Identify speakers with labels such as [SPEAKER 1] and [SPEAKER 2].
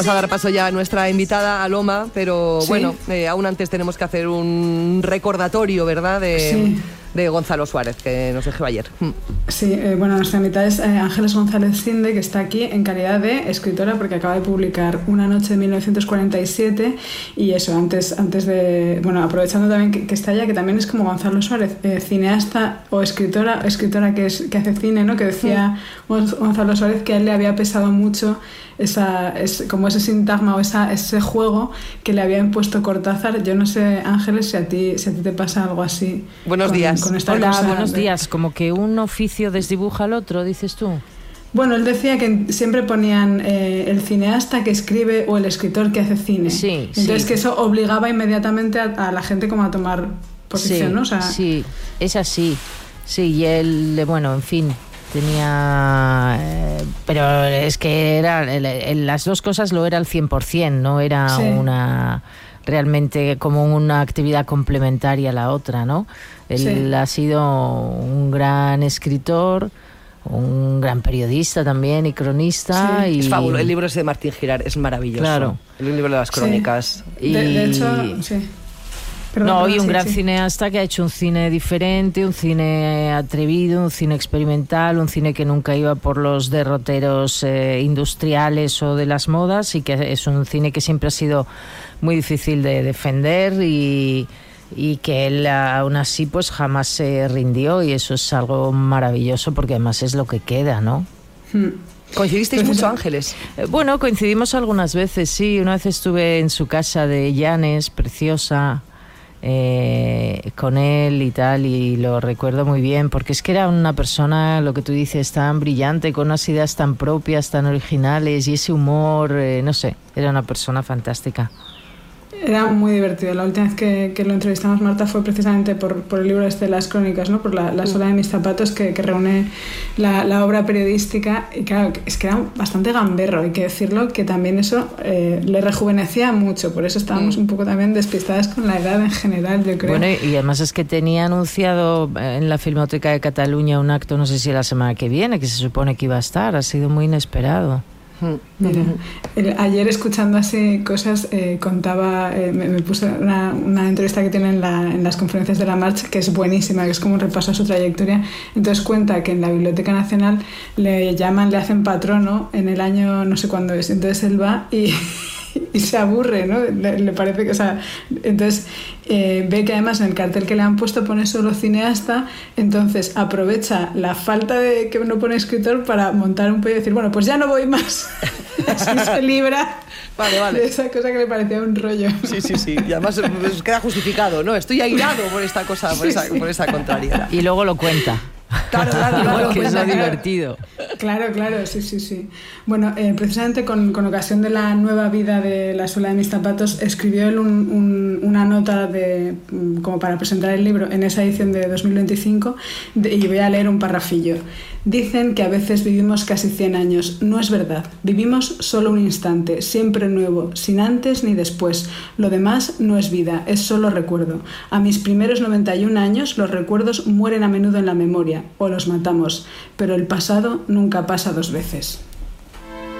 [SPEAKER 1] Vamos a dar paso ya a nuestra invitada, a Loma, pero
[SPEAKER 2] sí.
[SPEAKER 1] bueno, aún antes tenemos que hacer un recordatorio, ¿verdad?, de Gonzalo Suárez, que nos dejó ayer.
[SPEAKER 2] Sí, bueno, nuestra invitada es Ángeles González Cinde, que está aquí en calidad de escritora porque acaba de publicar Una noche de 1947 y eso, antes de... Bueno, aprovechando también que está ella, que también es como Gonzalo Suárez, cineasta o escritora que hace cine, ¿no? Que decía Gonzalo Suárez que a él le había pesado mucho como ese sintagma o ese juego que le había impuesto Cortázar. Yo no sé, Ángeles, si a ti te pasa algo así.
[SPEAKER 1] Buenos días.
[SPEAKER 2] Con esta
[SPEAKER 3] Hola,
[SPEAKER 2] cosa
[SPEAKER 3] buenos días. Como que un oficio desdibuja al otro, dices tú.
[SPEAKER 2] Bueno, él decía que siempre ponían el cineasta que escribe o el escritor que hace cine.
[SPEAKER 3] Sí,
[SPEAKER 2] entonces
[SPEAKER 3] sí.
[SPEAKER 2] Que eso obligaba inmediatamente a la gente como a tomar posición,
[SPEAKER 3] sí,
[SPEAKER 2] ¿no? O sea,
[SPEAKER 3] sí, es así. Sí, y él, bueno, en fin, tenía... pero es que las dos cosas lo era al 100%, no era
[SPEAKER 2] sí.
[SPEAKER 3] realmente como una actividad complementaria a la otra, ¿no? Él ha sido un gran escritor, un gran periodista también y cronista.
[SPEAKER 2] Sí.
[SPEAKER 3] Y...
[SPEAKER 1] Es fabuloso. El libro ese de Martín Girard es maravilloso.
[SPEAKER 3] Claro.
[SPEAKER 1] El libro de las crónicas.
[SPEAKER 2] Sí. De hecho, sí.
[SPEAKER 3] Y un gran cineasta que ha hecho un cine diferente, un cine atrevido, un cine experimental, un cine que nunca iba por los derroteros industriales o de las modas, y que es un cine que siempre ha sido muy difícil de defender y que él aún así pues jamás se rindió, y eso es algo maravilloso porque además es lo que queda, ¿no?
[SPEAKER 1] ¿Coincidisteis mucho, Ángeles?
[SPEAKER 3] Bueno, coincidimos algunas veces, sí. Una vez estuve en su casa de Llanes, preciosa, con él y tal, y lo recuerdo muy bien porque es que era una persona, lo que tú dices, tan brillante, con unas ideas tan propias, tan originales, y ese humor, no sé, era una persona fantástica.
[SPEAKER 2] Era muy divertido. La última vez que lo entrevistamos, Marta, fue precisamente por el libro de las crónicas, ¿no? Por la sola de mis zapatos, que reúne la obra periodística. Y claro, es que era bastante gamberro, hay que decirlo, que también eso le rejuvenecía mucho. Por eso estábamos un poco también despistadas con la edad en general, yo creo.
[SPEAKER 3] Bueno, y además es que tenía anunciado en la Filmoteca de Cataluña un acto, no sé si la semana que viene, que se supone que iba a estar. Ha sido muy inesperado.
[SPEAKER 2] Mira, ayer escuchando así cosas, contaba, me puse una entrevista que tiene en las conferencias de la March, que es buenísima, que es como un repaso a su trayectoria. Entonces cuenta que en la Biblioteca Nacional le hacen patrono en el año no sé cuándo es, entonces él va y se aburre, ¿no? Le parece que, o sea, entonces ve que además en el cartel que le han puesto pone solo cineasta, entonces aprovecha la falta de que no pone escritor para montar un pollo y decir, bueno, pues ya no voy más. Así se libra de esa cosa que le parecía un rollo.
[SPEAKER 1] Sí. Y además pues, queda justificado, ¿no? Estoy airado por esta cosa, por esa contrariedad.
[SPEAKER 3] Y luego lo cuenta.
[SPEAKER 1] Claro,
[SPEAKER 3] que es lo divertido.
[SPEAKER 2] Claro, sí. Bueno, precisamente con ocasión de la nueva vida de La suela de mis zapatos, escribió él una nota como para presentar el libro en esa edición de 2025, y voy a leer un parrafillo. Dicen que a veces vivimos casi 100 años. No es verdad. Vivimos solo un instante, siempre nuevo, sin antes ni después. Lo demás no es vida, es solo recuerdo. A mis primeros 91 años, los recuerdos mueren a menudo en la memoria, o los matamos, pero el pasado nunca pasa dos veces.